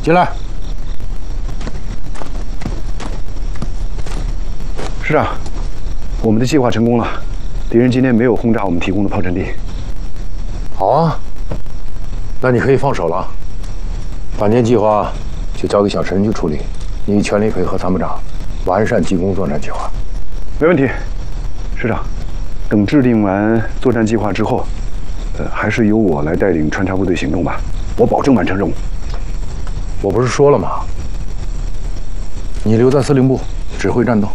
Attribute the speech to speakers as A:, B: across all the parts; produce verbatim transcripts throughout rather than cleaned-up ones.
A: 进来。
B: 师长，我们的计划成功了，敌人今天没有轰炸我们提供的炮阵地。
A: 好啊，那你可以放手了。反间计划就交给小陈去处理，你全力配合参谋长，完善进攻作战计划。
B: 没问题，师长。等制定完作战计划之后，呃，还是由我来带领穿插部队行动吧，我保证完成任务。
A: 我不是说了吗？你留在司令部指挥战斗。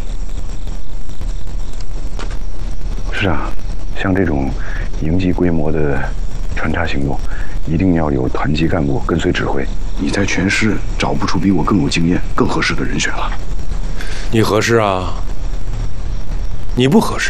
B: 师长，像这种营级规模的穿插行动，一定要有团级干部跟随指挥。你在全师找不出比我更有经验、更合适的人选了。
A: 你合适啊？你不合适。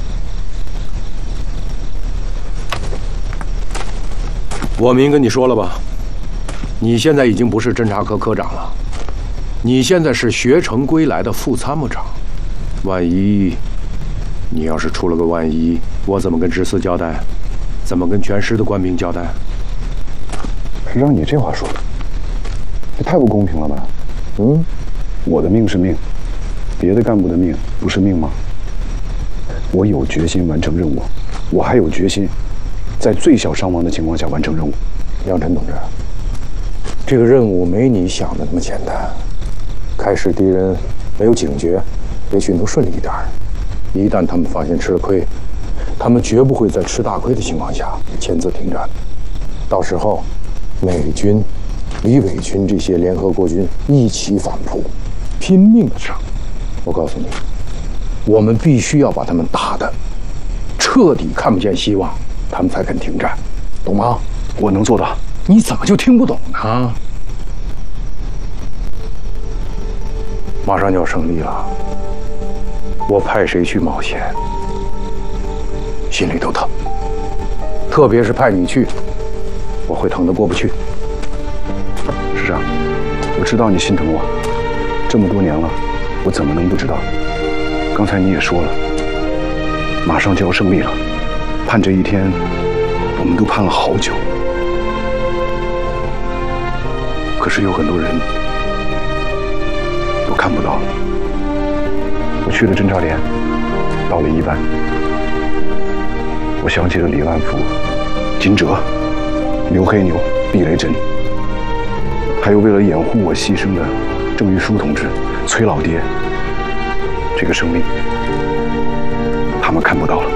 A: 我明跟你说了吧，你现在已经不是侦察科科长了，你现在是学成归来的副参谋长。万一你要是出了个万一，我怎么跟直司交代？怎么跟全师的官兵交代？
B: 师长，你这话说的，这太不公平了吧？嗯，我的命是命，别的干部的命不是命吗？我有决心完成任务，我还有决心在最小伤亡的情况下完成任务。
A: 杨晨同志，这个任务没你想的那么简单。开始敌人没有警觉，也许能顺利一点。一旦他们发现吃了亏，他们绝不会在吃大亏的情况下签字停战。到时候，美军、李伟军这些联合国军一起反扑，拼命的上。我告诉你，我们必须要把他们打得彻底看不见希望，他们才肯停战，懂吗？
B: 我能做到。
A: 你怎么就听不懂呢？马上就要胜利了，我派谁去冒险，心里都疼。特别是派你去，我会疼得过不去。
B: 师长，我知道你心疼我，这么多年了，我怎么能不知道？刚才你也说了，马上就要胜利了，盼这一天，我们都盼了好久。可是有很多人都看不到了。我去了侦察连，到了一班，我想起了李万福、金哲、刘黑牛、毕雷珍，还有为了掩护我牺牲的郑玉书同志、崔老爹。这个生命，他们看不到了。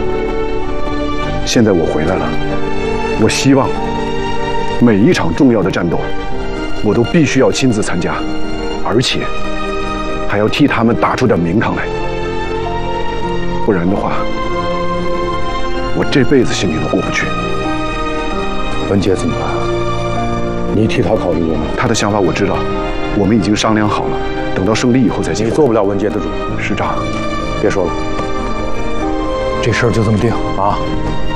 B: 现在我回来了，我希望每一场重要的战斗，我都必须要亲自参加，而且还要替他们打出点名堂来。不然的话，我这辈子心里都过不去。
A: 文杰怎么办？你替他考虑过吗？
B: 他的想法我知道，我们已经商量好了，等到胜利以后再结果。
A: 你做不了文杰的主。
B: 师长，
A: 别说了，这事儿就这么定啊。